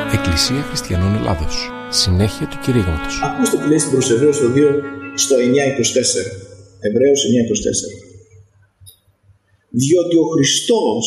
Εκκλησία Χριστιανών Ελλάδος. Συνέχεια του κηρύγματος. Ακούστε τι λέει στην προς Εβραίους το 2 στο 9:24. Εβραίους 9:24. Διότι ο Χριστός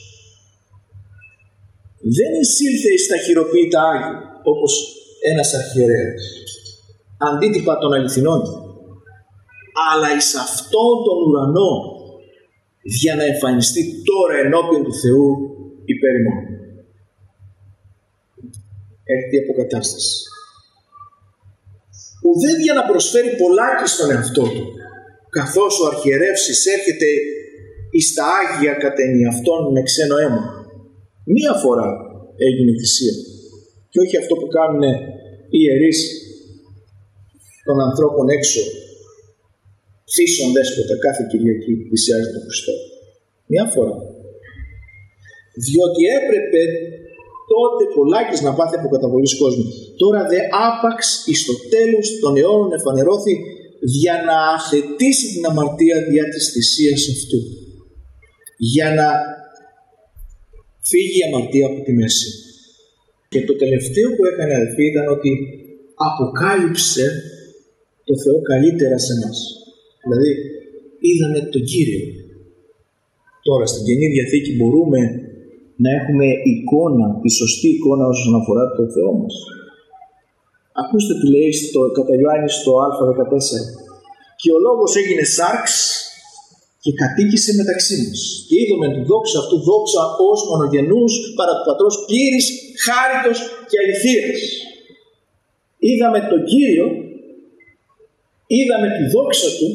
δεν εισήλθε εις τα χειροποίητα Άγια όπως ένας αρχιερέας, αντίτυπα των αληθινών, αλλά εις αυτόν τον ουρανό, για να εμφανιστεί τώρα ενώπιον του Θεού υπέρ ημών. Έρχεται η αποκατάσταση. Ουδέ για να προσφέρει πολλάκι στον εαυτό του, καθώς ο αρχιερεύς εισέρχεται εις τα Άγια κατ' ενιαυτόν με ξένο αίμα. Μία φορά έγινε η θυσία, και όχι αυτό που κάνουν οι ιερείς των ανθρώπων έξω, θύσσον δέσποτα κάθε Κυριακή θυσιάζει τον Χριστό. Μία φορά. Διότι έπρεπε τότε πολλάκις να πάθει από καταβολής κόσμου. Τώρα δε άπαξ εις το τέλος των αιώνων εφανερώθη, για να αθετήσει την αμαρτία διά της θυσίας αυτού. Για να φύγει η αμαρτία από τη μέση. Και το τελευταίο που έκανε, αδελφοί, ήταν ότι αποκάλυψε το Θεό καλύτερα σε μας. Δηλαδή είδαμε τον Κύριο. Τώρα στην Καινή Διαθήκη μπορούμε να έχουμε εικόνα, τη σωστή εικόνα όσον αφορά το Θεό μας. Ακούστε τι λέει κατά Ιωάννη στο Α14. Και ο Λόγος έγινε σάρξ και κατοίκησε μεταξύ μας. Και είδαμε τη δόξα αυτού, δόξα ως μονογενούς παρά του Πατρός, πλήρης, χάριτος και αληθείας. Είδαμε τον Κύριο, είδαμε τη δόξα του,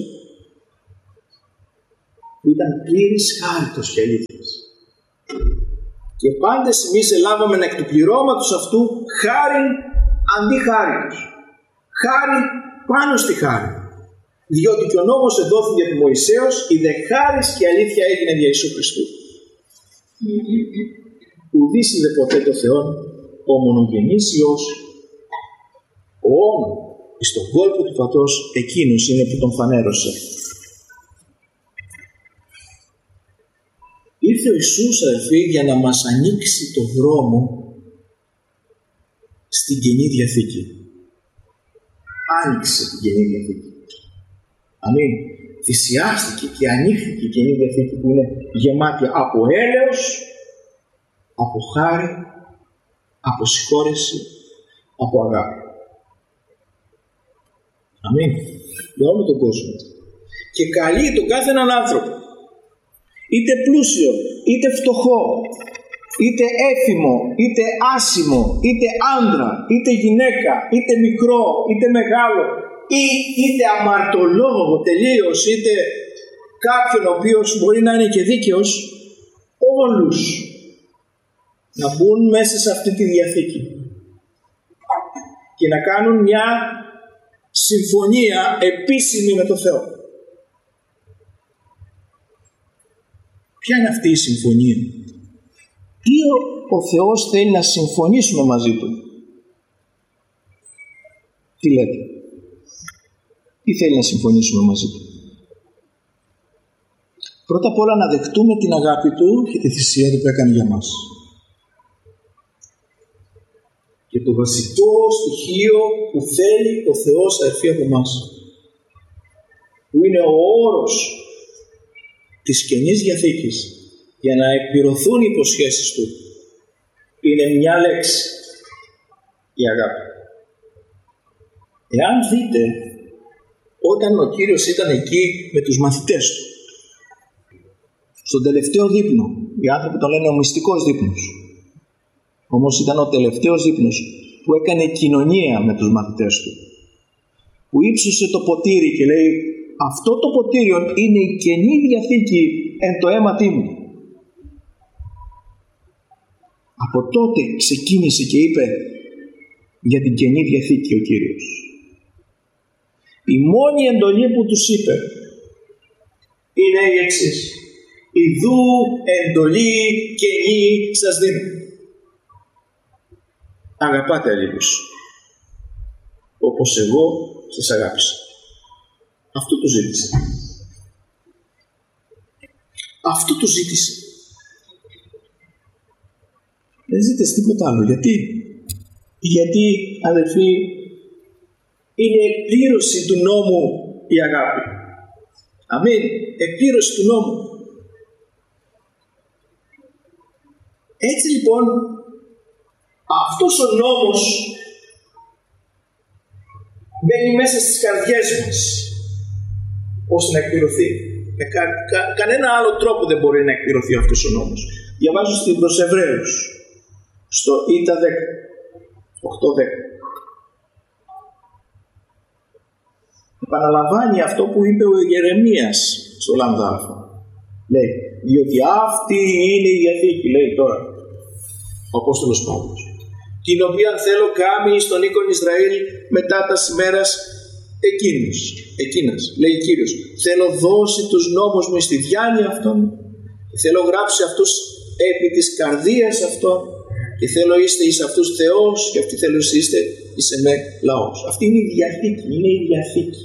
που ήταν πλήρης, χάριτος και αληθείας. Και πάντες εμείς ελάβαμε εκ του πληρώματος αυτού χάριν αντί χάριτος. Χάρη πάνω στη χάρη. Διότι και ο νόμος εδόθη δια του Μωυσέως, η δε χάρις και αλήθεια έγινε δια Ιησού Χριστού. Ουδής είδε ποτέ το Θεόν, ο μονογενής Υιός, ο όν εις τον κόλπο του Πατρός, εκείνος είναι που τον φανέρωσε. Ήρθε ο Ιησούς, αδελφοί, για να μας ανοίξει το δρόμο στην Καινή Διαθήκη. Άνοιξε την Καινή Διαθήκη. Αμήν. Θυσιάστηκε και ανοίχθηκε η Καινή Διαθήκη, που είναι γεμάτη από έλεος, από χάρη, από συγχώρεση, από αγάπη. Αμήν. Για όλο τον κόσμο. Και καλεί τον κάθε έναν άνθρωπο, είτε πλούσιο, είτε φτωχό, είτε έθιμο, είτε άσημο, είτε άντρα, είτε γυναίκα, είτε μικρό, είτε μεγάλο, ή είτε αμαρτωλόγο τελείως, είτε κάποιον ο οποίος μπορεί να είναι και δίκαιος, όλους να μπουν μέσα σε αυτή τη Διαθήκη και να κάνουν μια συμφωνία επίσημη με τον Θεό. Ποια είναι αυτή η συμφωνία? Τι ο Θεός θέλει να συμφωνήσουμε μαζί Του? Τι λέτε? Τι θέλει να συμφωνήσουμε μαζί Του? Πρώτα απ' όλα να δεχτούμε την αγάπη Του και τη θυσία Του που έκανε για μας. Και το βασικό στοιχείο που θέλει ο Θεός, αδελφοί, από εμάς, που είναι ο όρος της Καινής Διαθήκης για να εκπληρωθούν οι υποσχέσεις Του, είναι μια λέξη: η αγάπη. Εάν δείτε, όταν ο Κύριος ήταν εκεί με τους μαθητές Του, στον τελευταίο δείπνο, οι άνθρωποι τον λένε ο μυστικός δείπνος, όμως ήταν ο τελευταίος δείπνος που έκανε κοινωνία με τους μαθητές Του, που ύψωσε το ποτήρι και λέει: αυτό το ποτήριο είναι η Καινή Διαθήκη εν το αίματί μου. Από τότε ξεκίνησε και είπε για την Καινή Διαθήκη ο Κύριος. Η μόνη εντολή που τους είπε είναι η εξής: ιδού εντολή καινή σας δίνω. Αγαπάτε αλλήλους όπως εγώ σας αγάπησα. Αυτό του ζήτησε. Αυτό του ζήτησε. Δεν ζήτησε τίποτα άλλο. Γιατί? Γιατί, αδελφοί, είναι εκπλήρωση του νόμου η αγάπη. Αμήν. Εκπλήρωση του νόμου. Έτσι λοιπόν, αυτός ο νόμος μπαίνει μέσα στις καρδιές μας ώστε να εκπληρωθεί. Με κανένα άλλο τρόπο δεν μπορεί να εκπληρωθεί αυτός ο νόμος. Διαβάζω προς Εβραίους στο Ήτα 10, 8-10. Επαναλαμβάνει αυτό που είπε ο Γερεμίας στο Λάμδα Α. Λέει, διότι αυτή είναι η Διαθήκη, λέει τώρα ο Απόστολος Παύλος, την οποία θέλω κάμει στον οίκον Ισραήλ μετά τα ημέρας εκείνας, λέει Κύριος, θέλω δώσει τους νόμους μου στη διάνοια αυτών και θέλω γράψει αυτούς επί της καρδίας αυτών και θέλω είστε εις αυτούς Θεός και αυτοί θέλω είστε εις εμέ λαός. Αυτή είναι η Διαθήκη, είναι η Διαθήκη.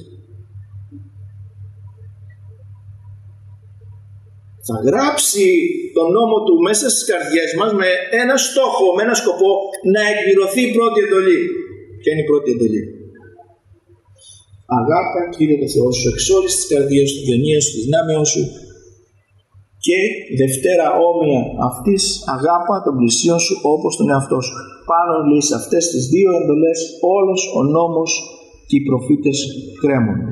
Θα γράψει τον νόμο του μέσα στις καρδιές μας με ένα στόχο, με ένα σκοπό, να εκπληρωθεί η πρώτη εντολή. Ποια είναι η πρώτη εντολή? Αγάπα Κύριε το Θεό σου εξ όλης της καρδίας του, γενίας του, της δυνάμεως σου. Και δευτέρα όμοια αυτής, αγάπα τον πλησίον σου όπως τον εαυτό σου. Πάνω λέει σε αυτές τις δύο εντολές όλος ο νόμος και οι προφήτες κρέμονται.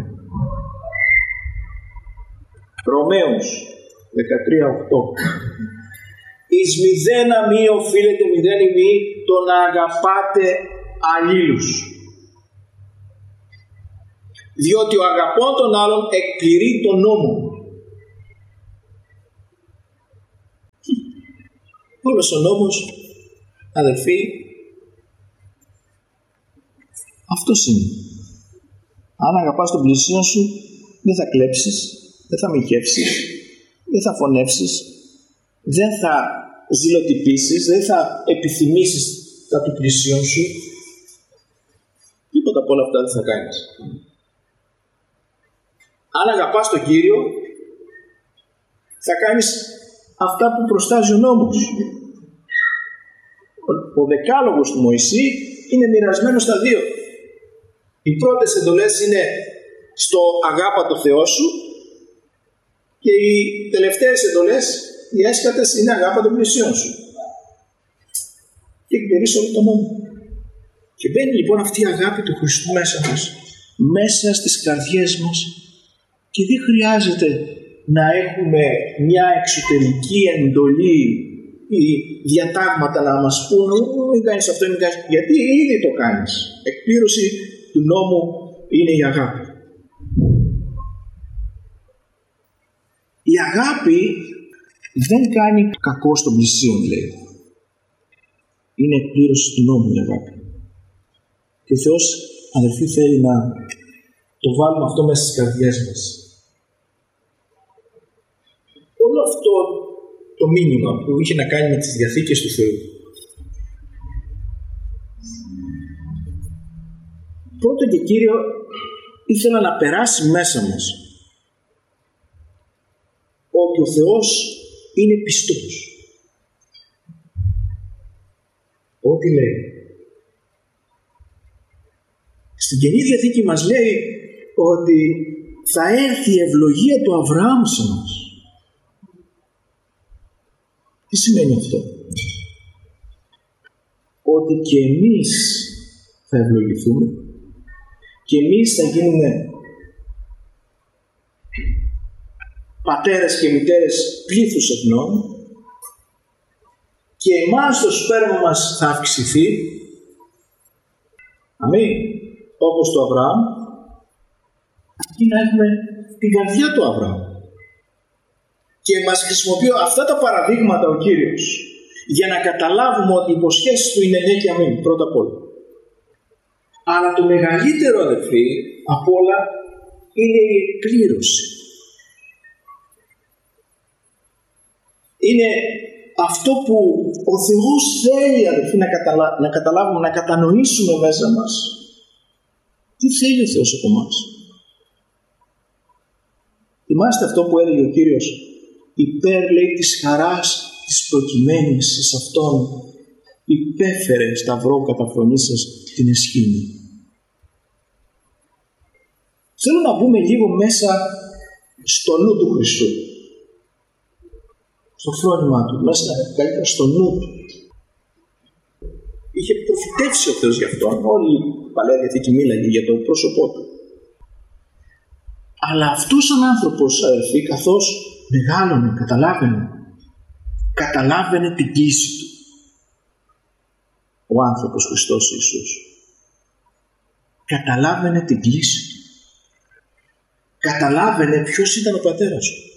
Ρωμαίους 13:8. Εις μηδένα μη οφείλετε μηδέν ημί το να αγαπάτε αλλήλους. Διότι ο αγαπών των άλλων εκπληρεί τον νόμο. Όλος ο νόμος, αδελφοί, αυτός είναι. Αν αγαπάς τον πλησίον σου, δεν θα κλέψεις, δεν θα μοιχεύσεις, δεν θα φωνεύσεις, δεν θα ζηλοτυπήσεις, δεν θα επιθυμήσεις τα του πλησίον σου. Τίποτα από όλα αυτά δεν θα κάνεις. Αν αγαπάς τον Κύριο, θα κάνεις αυτά που προστάζει ο νόμος. Ο δεκάλογος του Μωυσή είναι μοιρασμένος στα δύο. Οι πρώτες εντολές είναι στο αγάπα το Θεό σου και οι τελευταίες εντολές, οι έσχατες, είναι αγάπα των πλησίων σου. Και εκπληρείς όλο τον νόμο. Και μπαίνει λοιπόν αυτή η αγάπη του Χριστού μέσα μας, μέσα στις καρδιές μας, και δεν χρειάζεται να έχουμε μια εξωτερική εντολή ή διατάγματα να μας πούν μην κάνεις αυτό, μην κάνεις, γιατί ήδη το κάνεις. Εκπλήρωση του νόμου είναι η αγάπη. Η αγάπη δεν κάνει κακό στον πλησίον, λέει. Είναι εκπλήρωση του νόμου η αγάπη. Και ο Θεός, αδελφοί, θέλει να το βάλουμε αυτό μέσα στις καρδιές μας. Όλο αυτό το μήνυμα που είχε να κάνει με τις διαθήκες του Θεού, πρώτον και κύριο, ήθελα να περάσει μέσα μας ότι ο Θεός είναι πιστός. Ό,τι λέει. Στην Καινή Διαθήκη μας λέει ότι θα έρθει η ευλογία του Αβραάμ σε μας. Τι σημαίνει αυτό? Ότι και εμείς θα ευλογηθούμε και εμείς θα γίνουμε πατέρες και μητέρες πλήθους εθνών και εμάς το σπέρμα μας θα αυξηθεί. Αμήν. Όπως το Αβραάμ, αρκεί να έχουμε την καρδιά του Αβραάμ. Και μας χρησιμοποιεί αυτά τα παραδείγματα ο Κύριος για να καταλάβουμε ότι οι υποσχέσεις του είναι ναι και αμήν, πρώτα απ' όλα. Αλλά το μεγαλύτερο, αδελφοί, απ' όλα είναι η εκπλήρωση. Είναι αυτό που ο Θεός θέλει, αδελφοί, να καταλάβουμε, να κατανοήσουμε μέσα μας. Τι θέλει ο Θεός από εμάς? Θυμάστε αυτό που έλεγε ο Κύριος, υπέρ, λέει, της χαράς της προκειμένης εις Αυτόν υπέφερε σταυρό καταφρονήσας την εσχήνη. Θέλω να μπούμε λίγο μέσα στο νου του Χριστού, στο φρόνημά του, μέσα καλύτερα στο νου του. Είχε προφητεύσει ο Θεός γι' αυτό, όλη η Παλαιά Διαθήκη μίλαγε για το πρόσωπό του. Αλλά αυτός ο άνθρωπος, αδελφοί, καθώς μεγάλωνε, καταλάβαινε την κλίση του. Ο άνθρωπος Χριστός Ιησούς καταλάβαινε την κλίση του. Καταλάβαινε ποιος ήταν ο πατέρας του.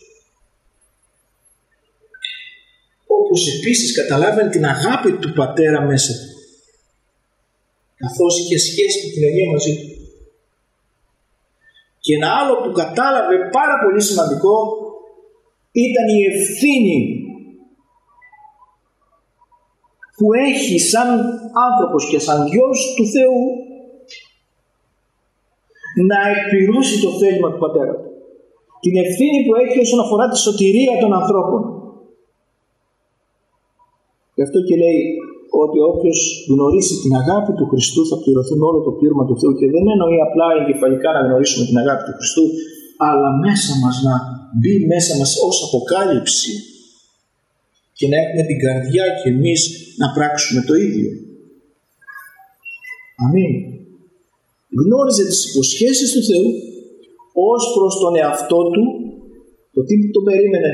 Όπως επίσης καταλάβαινε την αγάπη του πατέρα μέσα του, καθώς είχε σχέση με την κοινωνία μαζί του. Και ένα άλλο που κατάλαβε πάρα πολύ σημαντικό ήταν η ευθύνη που έχει σαν άνθρωπος και σαν γιος του Θεού να εκπληρώσει το θέλημα του πατέρα του. Την ευθύνη που έχει όσον αφορά τη σωτηρία των ανθρώπων. Γι' αυτό και λέει ότι όποιος γνωρίσει την αγάπη του Χριστού θα πληρωθούν όλο το πλήρωμα του Θεού, και δεν εννοεί απλά εγκεφαλικά να γνωρίσουμε την αγάπη του Χριστού, αλλά μέσα μας να μπει μέσα μας ως αποκάλυψη και να έχουμε την καρδιά και εμείς να πράξουμε το ίδιο. Αμήν. Γνώριζε τις υποσχέσεις του Θεού ως προς τον εαυτό του, το τι τον περίμενε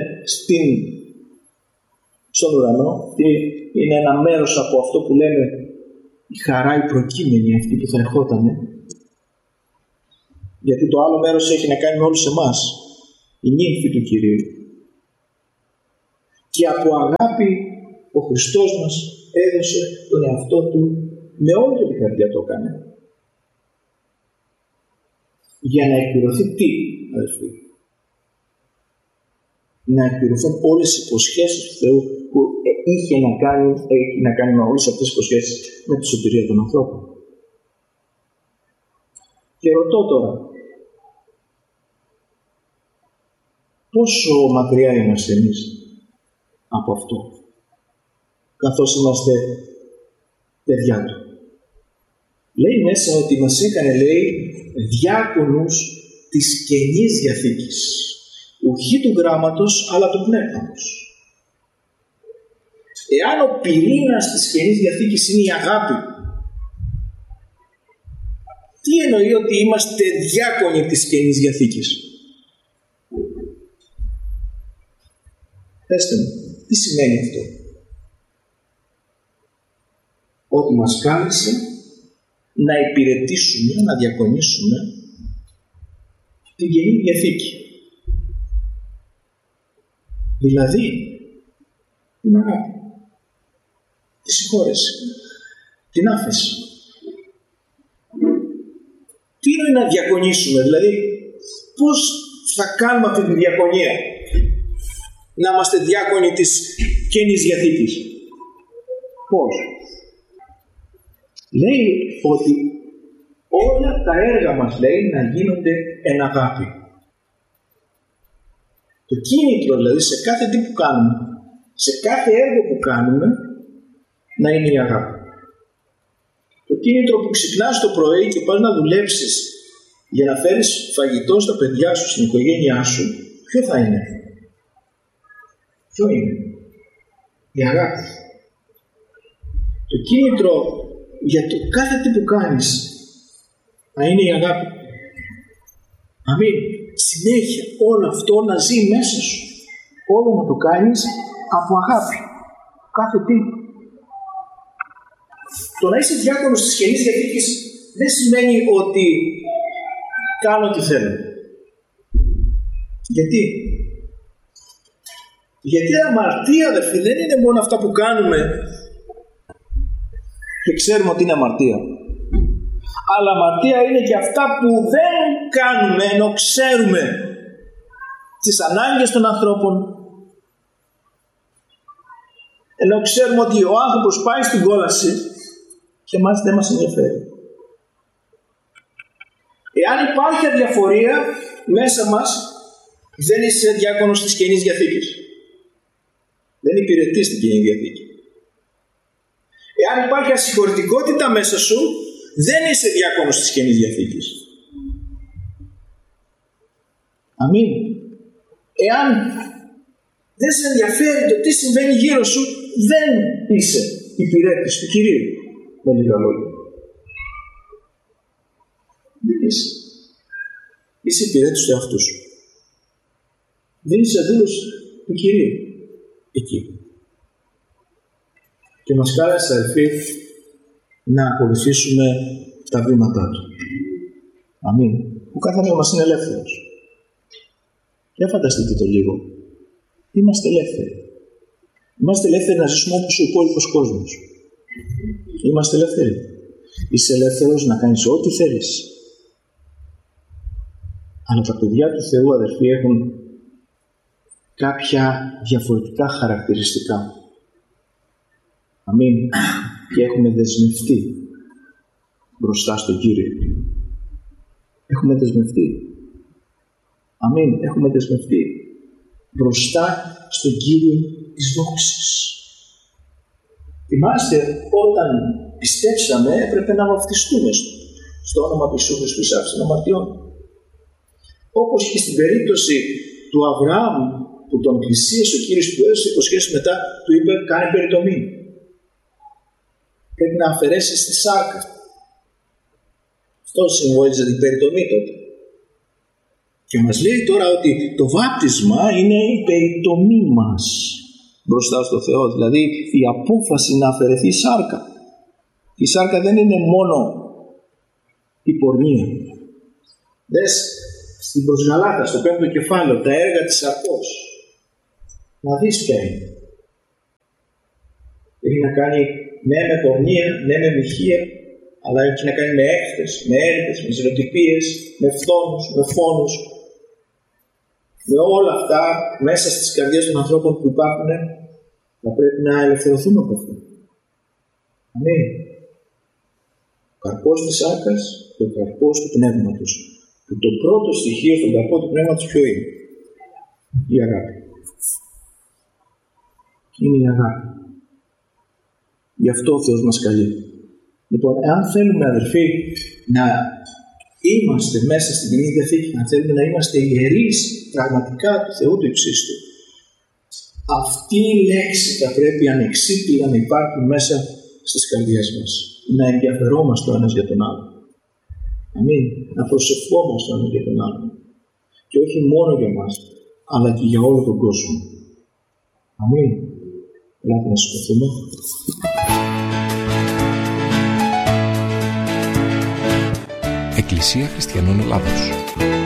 στον ουρανό. Είναι ένα μέρος από αυτό που λέμε η χαρά η προκείμενη, αυτή που θα ερχότανε. Γιατί το άλλο μέρος έχει να κάνει με όλους εμάς, η νύμφη του Κυρίου. Και από αγάπη ο Χριστός μας έδωσε τον εαυτό του, με όλη την καρδιά το έκανε. Για να εκπληρωθεί τι, αδελφοί? Να εκπληρωθούν όλες οι υποσχέσεις του Θεού που έχει να κάνει με όλες αυτές τις υποσχέσεις με τη σωτηρία των ανθρώπων. Και ρωτώ τώρα, πόσο μακριά είμαστε εμείς από αυτό, καθώς είμαστε παιδιά του? Λέει μέσα ότι μας έκανε, λέει, διάκονους της Καινής Διαθήκης, ουχή του γράμματος αλλά του πνεύματος. Εάν ο πυρήνας της Καινής Διαθήκης είναι η αγάπη, τι εννοεί ότι είμαστε διάκονοι της Καινής Διαθήκης? Πέστε μου, τι σημαίνει αυτό? Ότι μας κάλεσε να υπηρετήσουμε, να διακονήσουμε την Καινή Διαθήκη. Δηλαδή, την αγάπη, τη συγχώρεση, την άφεση. Τι είναι να διακονήσουμε, δηλαδή πώς θα κάνουμε αυτή τη διακονία, να είμαστε διάκονοι της Καινής Διαθήκης? Πώς? Λέει ότι όλα τα έργα μας, λέει, να γίνονται εν αγάπη. Το κίνητρο, δηλαδή, σε κάθε τι που κάνουμε, σε κάθε έργο που κάνουμε, να είναι η αγάπη. Το κίνητρο που ξυπνάς το πρωί και πας να δουλέψεις για να φέρεις φαγητό στα παιδιά σου, στην οικογένειά σου, ποιο θα είναι? Ποιο είναι? Η αγάπη. Το κίνητρο για το κάθε τι που κάνεις να είναι η αγάπη. Αμήν. Συνέχεια όλο αυτό να ζει μέσα σου. Όλο να το κάνεις από αγάπη. Κάθε τι. Το να είσαι διάκονος της Καινής Διαθήκης δεν σημαίνει ότι κάνω τι θέλω. Γιατί? Γιατί αμαρτία, αδερφοί, δεν είναι μόνο αυτά που κάνουμε και ξέρουμε ότι είναι αμαρτία. Αλλά αμαρτία είναι και αυτά που δεν κάνουμε ενώ ξέρουμε τις ανάγκες των ανθρώπων, ενώ ξέρουμε ότι ο άνθρωπος πάει στην κόλαση και εμάς δεν μας ενδιαφέρει. Εάν υπάρχει αδιαφορία μέσα μας, δεν είσαι διάκονος της Καινής Διαθήκης. Δεν υπηρετείς την Καινή Διαθήκη. Εάν υπάρχει ασυγχωρητικότητα μέσα σου, δεν είσαι διάκονος της Καινής Διαθήκης. Αμήν. Εάν δεν σε ενδιαφέρει το τι συμβαίνει γύρω σου, δεν είσαι υπηρέτης του Κυρίου. Με λίγα λόγια. Δεν είσαι. Είσαι υπηρέτης του εαυτού σου. Δεν είσαι δούλος του Κυρίου. Εκεί. Και μας κάλεσε, αδελφοί, να ακολουθήσουμε τα βήματά του. Αμήν. Ο καθένας μας είναι ελεύθερος. Για φανταστείτε το λίγο. Είμαστε ελεύθεροι. Είμαστε ελεύθεροι να ζήσουμε όπως ο υπόλοιπος κόσμος. Είμαστε ελεύθεροι. Είσαι ελεύθερος να κάνεις ό,τι θέλεις. Αλλά τα παιδιά του Θεού, αδελφοί, έχουν κάποια διαφορετικά χαρακτηριστικά. Αμήν. Και έχουμε δεσμευτεί μπροστά στον Κύριο. Έχουμε δεσμευτεί. Αμήν. Έχουμε δεσμευτεί μπροστά στον Κύριο της δόξης. Θυμάστε, όταν πιστέψαμε έπρεπε να βαφτιστούμε στο όνομα του Ιησού Χριστού εις άφεσιν αμαρτιών. Όπως και στην περίπτωση του Αβραάμ που τον πλησίασε ο Κύριος, του έδωσε υποσχέσεις, μετά του είπε κάνε περιτομή. Πρέπει να αφαιρέσεις τη σάρκα. Αυτό συμβόλιζε την περιτομή τότε. Και μας λέει τώρα ότι το βάπτισμα είναι η περιτομή μας μπροστά στο Θεό. Δηλαδή η απόφαση να αφαιρεθεί η σάρκα. Η σάρκα δεν είναι μόνο η πορνεία. Δες στην προς Γαλάτα, στο 5ο κεφάλαιο, τα έργα της σαρκός. Να δεις ποια είναι. Έχει να κάνει ναι με πορνεία, ναι με μοιχεία, αλλά έχει να κάνει με έκθες, με έρητες, με ζηλοτυπίες, με φθόνους, με φόνους. Με όλα αυτά μέσα στις καρδιές των ανθρώπων που υπάρχουν, θα πρέπει να ελευθερωθούμε από αυτό. Αμήν. Ο καρπός της σάρκας και ο καρπός του πνεύματος. Που το πρώτο στοιχείο στον καρπό του πνεύματος ποιο είναι? Η αγάπη. Είναι η αγάπη. Γι' αυτό ο Θεός μας καλεί. Λοιπόν, εάν θέλουμε, αδελφοί, να είμαστε μέσα στην Καινή Διαθήκη, αν θέλουμε να είμαστε ιερείς πραγματικά του Θεού του υψίστου, αυτή η λέξη θα πρέπει ανεξίτηλα να υπάρχει μέσα στις καρδιές μας. Να ενδιαφερόμαστε ο ένας για τον άλλο. Αμήν. Να προσευχόμαστε ο ένας για τον άλλο. Και όχι μόνο για μας, αλλά και για όλο τον κόσμο. Αμήν. Ελάτε να σηκωθούμε. Εκκλησία Χριστιανών Ελλάδος.